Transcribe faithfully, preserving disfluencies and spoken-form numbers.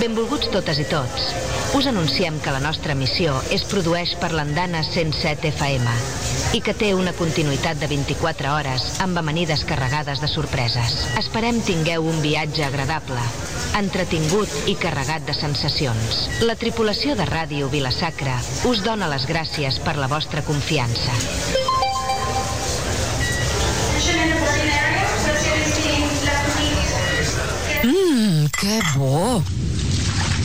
Benvolguts totes i tots. Us anunciem que la nostra emissió es produeix per l'Andana cent set F M i que té una continuïtat de vint-i-quatre hores amb amanides carregades de sorpreses. Esperem tingueu un viatge agradable, entretingut i carregat de sensacions. La tripulació de Ràdio Vila-sacra us dona les gràcies per la vostra confiança. Mmm, que bo!